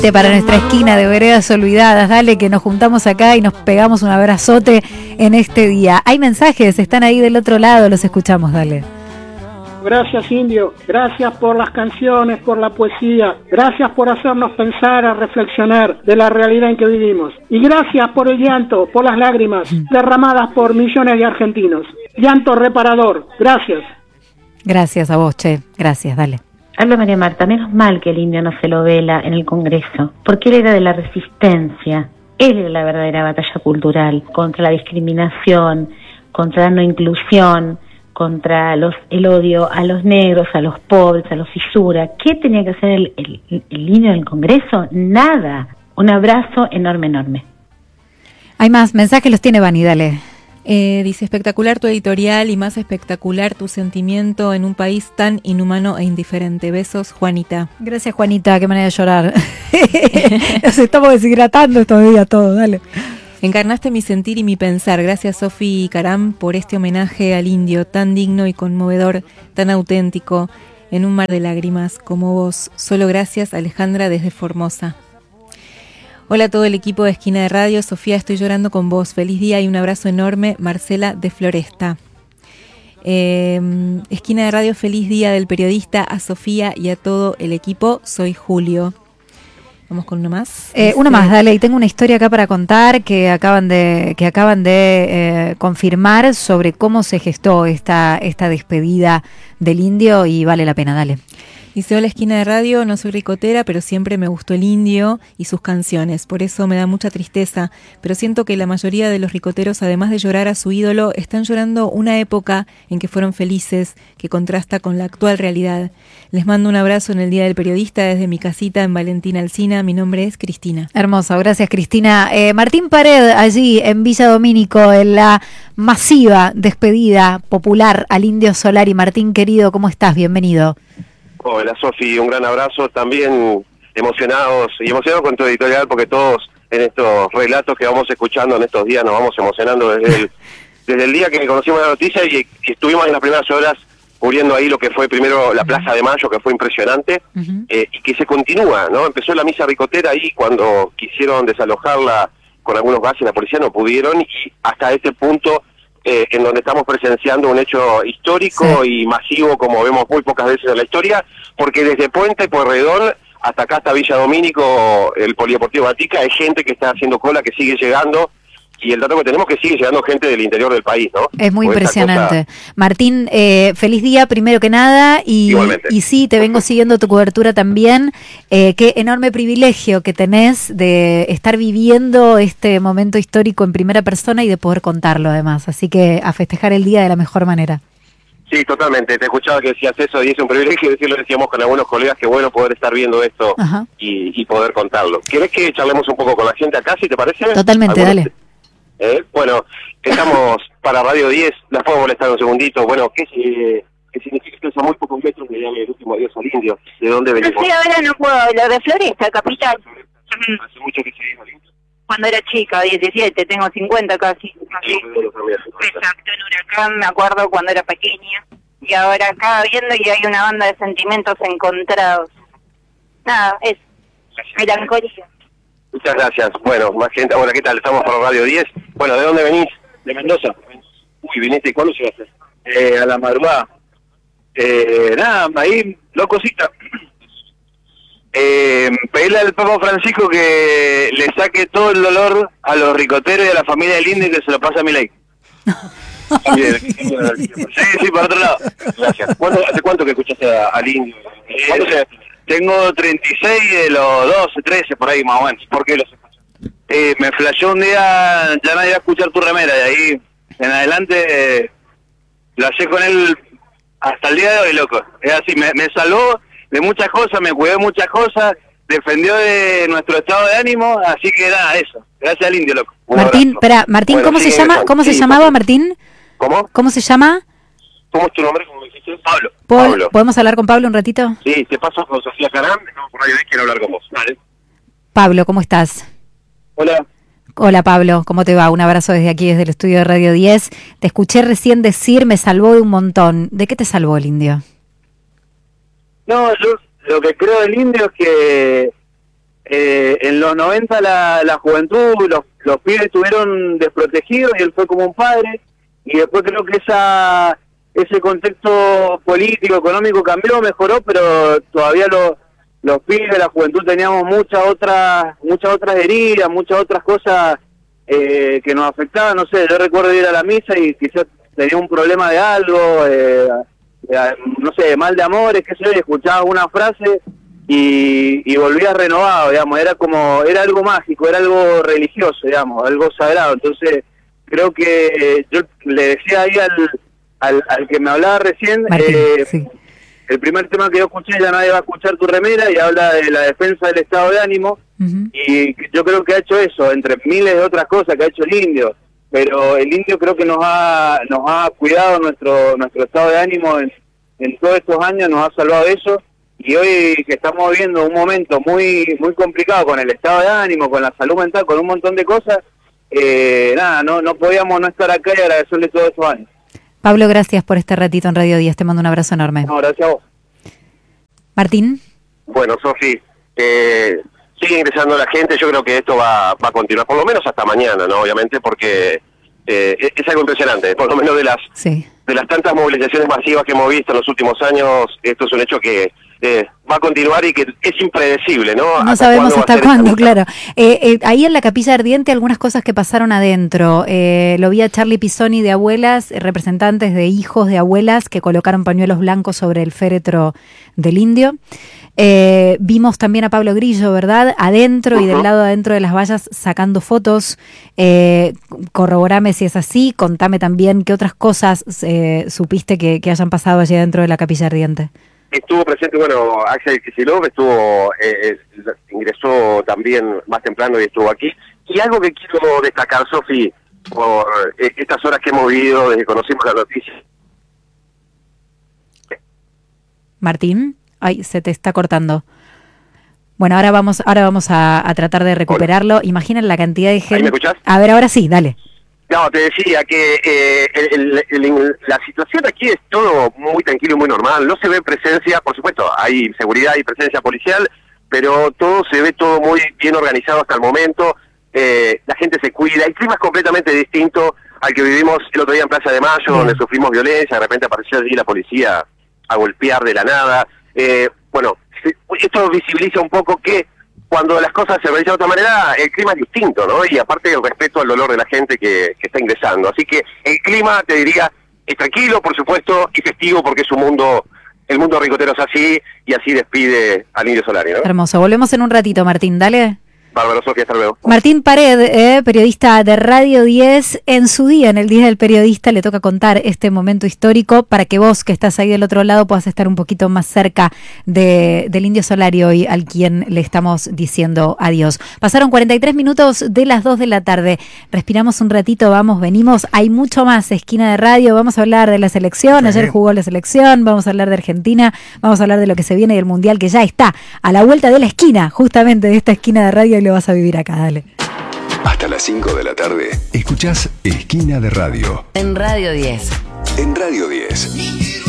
Para nuestra esquina de Veredas Olvidadas, dale que nos juntamos acá y nos pegamos un abrazote en este día. Hay mensajes, están ahí del otro lado, los escuchamos, dale. Gracias, Indio, gracias por las canciones, por la poesía, gracias por hacernos pensar, a reflexionar de la realidad en que vivimos. Y gracias por el llanto, por las lágrimas derramadas por millones de argentinos. Llanto reparador, gracias. Gracias a vos, Che, gracias, dale. Habla María Marta, menos mal que el indio no se lo vela en el Congreso, porque él era de la resistencia, él era la verdadera batalla cultural, contra la discriminación, contra la no inclusión, contra el odio a los negros, a los pobres, a los fisuras. ¿Qué tenía que hacer el indio en el Congreso? Nada. Un abrazo enorme, enorme. Hay más mensajes, los tiene Vani, dale. Dice, espectacular tu editorial y más espectacular tu sentimiento en un país tan inhumano e indiferente. Besos, Juanita. Gracias, Juanita, qué manera de llorar. Nos estamos deshidratando estos días todos, dale. Encarnaste mi sentir y mi pensar. Gracias, Sofi Caram, por este homenaje al indio tan digno y conmovedor, tan auténtico, en un mar de lágrimas como vos. Solo gracias, Alejandra, desde Formosa. Hola a todo el equipo de Esquina de Radio. Sofía, estoy llorando con vos. Feliz día y un abrazo enorme. Marcela de Floresta. Esquina de Radio, feliz día del periodista, a Sofía y a todo el equipo. Soy Julio. Vamos con uno más. Uno más, dale. Y tengo una historia acá para contar que acaban de confirmar sobre cómo se gestó esta despedida del indio y vale la pena, dale. Dice, hola Esquina de Radio, no soy ricotera, pero siempre me gustó el indio y sus canciones, por eso me da mucha tristeza, pero siento que la mayoría de los ricoteros, además de llorar a su ídolo, están llorando una época en que fueron felices, que contrasta con la actual realidad. Les mando un abrazo en el Día del Periodista desde mi casita en Valentina Alsina, mi nombre es Cristina. Hermoso, gracias Cristina. Martín Pared, allí en Villa Domínico, en la masiva despedida popular al Indio Solari. Martín querido, ¿cómo estás? Bienvenido. Hola Sofi, un gran abrazo, también emocionados con tu editorial porque todos en estos relatos que vamos escuchando en estos días nos vamos emocionando desde el día que conocimos la noticia y estuvimos en las primeras horas cubriendo ahí lo que fue primero la Plaza de Mayo, que fue impresionante, y que se continúa, ¿no? Empezó la misa ricotera ahí cuando quisieron desalojarla con algunos gases, la policía no pudieron, y hasta este punto en donde estamos presenciando un hecho histórico y masivo como vemos muy pocas veces en la historia, porque desde Puente, Pueyrredón, hasta acá, hasta Villa Domínico, el Polideportivo Gatica, hay gente que está haciendo cola, que sigue llegando, y el dato que tenemos es que sigue llegando gente del interior del país, ¿no? Es muy impresionante. Martín, feliz día primero que nada, y sí, te vengo siguiendo tu cobertura también. Qué enorme privilegio que tenés de estar viviendo este momento histórico en primera persona y de poder contarlo además, así que a festejar el día de la mejor manera. Sí, totalmente, te escuchaba que decías eso y es un privilegio decirlo, decíamos con algunos colegas, que bueno poder estar viendo esto y poder contarlo. ¿Querés que charlemos un poco con la gente acá, si te parece? Totalmente, dale. Bueno, estamos para Radio 10, la puedo molestar un segundito. Bueno, ¿qué significa que a muy pocos metros de darle el último adiós al indio? ¿De dónde venimos? Sí, ahora no puedo hablar de Floresta, capital. ¿Hace mucho que seguís al indio? Cuando era chica, 17, tengo 50 casi. Exacto, en Huracán, me acuerdo cuando era pequeña. Y ahora acá viendo y hay una banda de sentimientos encontrados. Nada, es melancolía. Muchas gracias. Bueno, más gente. Ahora, ¿qué tal? Estamos para Radio 10. Bueno, ¿de dónde venís? De Mendoza. Uy, viniste. ¿Y cuándo llegaste? A la madrugada. Nada, ahí, locosita. Pedirle al Papa Francisco que le saque todo el dolor a los ricoteros y a la familia del indio y que se lo pase a Milei. Sí, para otro lado. Gracias. ¿Hace cuánto que escuchaste al indio? Tengo 36 de los 12, 13 por ahí más o menos. ¿Por qué los escuchas? Me flasheó un día, ya nadie va a escuchar tu remera, y ahí en adelante lo hallé con él hasta el día de hoy, loco. Es así, me salvó de muchas cosas, me cuidó de muchas cosas, defendió de nuestro estado de ánimo, así que nada, eso. Gracias al indio, loco. Martín, espera, Martín, bueno, ¿cómo se llama? ¿Cómo se llamaba, Martín? ¿Cómo se llama? ¿Cómo es tu nombre? ¿Cómo dijiste? Pablo. ¿Podemos hablar con Pablo un ratito? Sí, te paso con Sofía Caram, estamos por Radio 10, quiero hablar con vos. Vale. Pablo, ¿cómo estás? Hola. Hola Pablo, ¿cómo te va? Un abrazo desde aquí, desde el estudio de Radio 10. Te escuché recién decir, me salvó de un montón. ¿De qué te salvó el indio? No, yo lo que creo del indio es que en los 90 la juventud, los pibes estuvieron desprotegidos y él fue como un padre, y después creo que ese contexto político, económico cambió, mejoró, pero todavía los pibes, la juventud teníamos muchas otras heridas, muchas otras cosas que nos afectaban. No sé, yo recuerdo ir a la misa y quizás tenía un problema de algo, no sé, mal de amores, qué sé yo, y escuchaba una frase y volvía renovado, digamos, era algo mágico, era algo religioso, digamos, algo sagrado. Entonces creo que yo le decía ahí al que me hablaba recién, Martín, sí. El primer tema que yo escuché, Ya nadie va a escuchar tu remera, y habla de la defensa del estado de ánimo, y yo creo que ha hecho eso, entre miles de otras cosas que ha hecho el indio, pero el indio creo que nos ha cuidado nuestro estado de ánimo en todos estos años, nos ha salvado eso, y hoy que estamos viviendo un momento muy muy complicado con el estado de ánimo, con la salud mental, con un montón de cosas, no podíamos no estar acá y agradecerle todos estos años. Pablo, gracias por este ratito en Radio 10. Te mando un abrazo enorme. No, gracias a vos. Martín. Bueno, Sofi, sigue ingresando la gente. Yo creo que esto va a continuar, por lo menos hasta mañana, ¿no? Obviamente, porque es algo impresionante. Por lo menos de las tantas movilizaciones masivas que hemos visto en los últimos años, esto es un hecho que va a continuar y que es impredecible, ¿no? No sabemos hasta cuándo, claro. Ahí en la Capilla Ardiente algunas cosas que pasaron adentro. Lo vi a Charlie Pisoni de Abuelas, representantes de hijos de abuelas que colocaron pañuelos blancos sobre el féretro del indio. Vimos también a Pablo Grillo, ¿verdad? Adentro y del lado adentro de las vallas sacando fotos. Corroborame si es así, contame también qué otras cosas supiste que hayan pasado allí adentro de la Capilla Ardiente. Estuvo presente, bueno, Axel Kicillof ingresó también más temprano y estuvo aquí. Y algo que quiero destacar, Sofi, por estas horas que hemos vivido desde que conocimos la noticia. Martín, ay, se te está cortando. Bueno, ahora vamos a tratar de recuperarlo. Hola. Imaginen la cantidad de gente. ¿Ahí me escuchás? A ver, ahora sí, dale. No, te decía que la situación aquí es todo muy tranquilo y muy normal. No se ve presencia, por supuesto, hay seguridad y presencia policial, pero se ve todo muy bien organizado hasta el momento. La gente se cuida. El clima es completamente distinto al que vivimos el otro día en Plaza de Mayo, donde sufrimos violencia. De repente apareció allí la policía a golpear de la nada. Bueno, esto visibiliza un poco que cuando las cosas se realizan de otra manera, el clima es distinto, ¿no? Y aparte el respeto al dolor de la gente que está ingresando. Así que el clima, te diría, es tranquilo, por supuesto, y festivo, porque es el mundo ricotero es así, y así despide al Indio Solari, ¿no? Hermoso. Volvemos en un ratito, Martín, dale. Bárbaro, Sofía, hasta luego. Martín Pared, periodista de Radio 10, en su día, en el Día del Periodista, le toca contar este momento histórico para que vos, que estás ahí del otro lado, puedas estar un poquito más cerca del Indio Solari hoy, al quien le estamos diciendo adiós. Pasaron 43 minutos de las 2 de la tarde. Respiramos un ratito, vamos, venimos. Hay mucho más, Esquina de Radio. Vamos a hablar de la selección. Ayer jugó la selección. Vamos a hablar de Argentina. Vamos a hablar de lo que se viene del Mundial, que ya está a la vuelta de la esquina, justamente de esta esquina de radio. Lo vas a vivir acá, dale. Hasta las 5 de la tarde, escuchás Esquina de Radio. En Radio 10. En Radio 10.